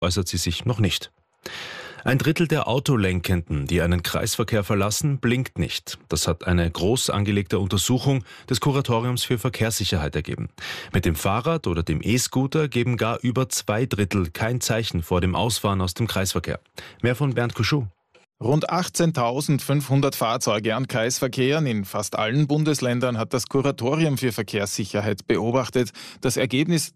äußert sie sich noch nicht. Ein Drittel der Autolenkenden, die einen Kreisverkehr verlassen, blinkt nicht. Das hat eine groß angelegte Untersuchung des Kuratoriums für Verkehrssicherheit ergeben. Mit dem Fahrrad oder dem E-Scooter geben gar über 2 Drittel kein Zeichen vor dem Ausfahren aus dem Kreisverkehr. Mehr von Bernd Kuschou. Rund 18.500 Fahrzeuge an Kreisverkehren in fast allen Bundesländern hat das Kuratorium für Verkehrssicherheit beobachtet. Das Ergebnis: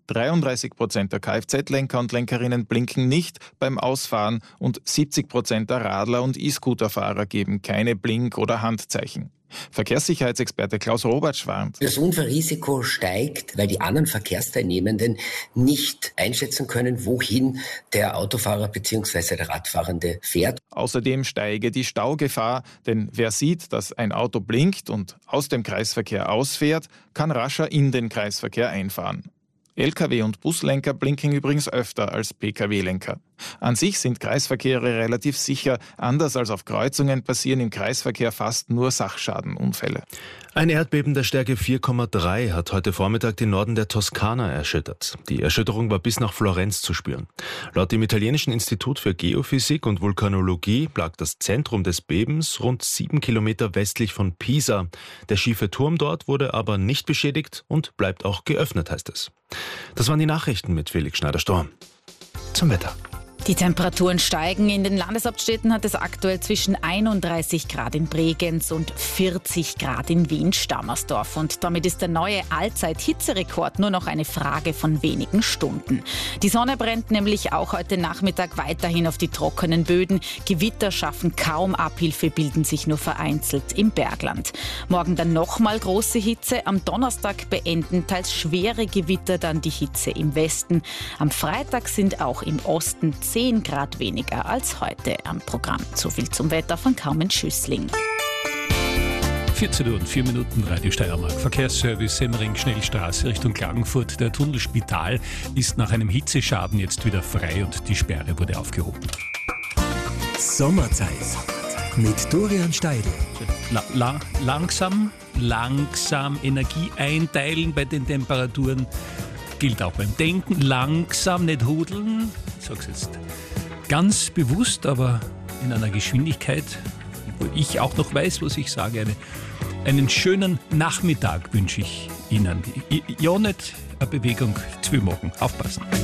33% der Kfz-Lenker und Lenkerinnen blinken nicht beim Ausfahren und 70% der Radler und E-Scooter-Fahrer geben keine Blink- oder Handzeichen. Verkehrssicherheitsexperte Klaus Robertsch warnt. Das Unfallrisiko steigt, weil die anderen Verkehrsteilnehmenden nicht einschätzen können, wohin der Autofahrer bzw. der Radfahrende fährt. Außerdem steige die Staugefahr, denn wer sieht, dass ein Auto blinkt und aus dem Kreisverkehr ausfährt, kann rascher in den Kreisverkehr einfahren. Lkw- und Buslenker blinken übrigens öfter als Pkw-Lenker. An sich sind Kreisverkehre relativ sicher. Anders als auf Kreuzungen passieren im Kreisverkehr fast nur Sachschadenunfälle. Ein Erdbeben der Stärke 4,3 hat heute Vormittag den Norden der Toskana erschüttert. Die Erschütterung war bis nach Florenz zu spüren. Laut dem italienischen Institut für Geophysik und Vulkanologie lag das Zentrum des Bebens rund 7 Kilometer westlich von Pisa. Der schiefe Turm dort wurde aber nicht beschädigt und bleibt auch geöffnet, heißt es. Das waren die Nachrichten mit Felix Schneider-Storm. Zum Wetter. Die Temperaturen steigen. In den Landeshauptstädten hat es aktuell zwischen 31 Grad in Bregenz und 40 Grad in Wien-Stammersdorf. Und damit ist der neue Allzeit-Hitzerekord nur noch eine Frage von wenigen Stunden. Die Sonne brennt nämlich auch heute Nachmittag weiterhin auf die trockenen Böden. Gewitter schaffen kaum Abhilfe, bilden sich nur vereinzelt im Bergland. Morgen dann nochmal große Hitze. Am Donnerstag beenden teils schwere Gewitter dann die Hitze im Westen. Am Freitag sind auch im Osten 10 Grad weniger als heute am Programm. So viel zum Wetter von Carmen Schüssling. 14 Uhr und 4 Minuten, Radio Steiermark. Verkehrsservice Semmering-Schnellstraße Richtung Klagenfurt. Der Tunnel Spital ist nach einem Hitzeschaden jetzt wieder frei und die Sperre wurde aufgehoben. Sommerzeit mit Dorian Steidl. Langsam Energie einteilen bei den Temperaturen. Gilt auch beim Denken. Langsam, nicht hudeln. Ich sage es jetzt ganz bewusst, aber in einer Geschwindigkeit, wo ich auch noch weiß, was ich sage. Einen schönen Nachmittag wünsche ich Ihnen. Ja, nicht eine Bewegung zu viel machen. Aufpassen.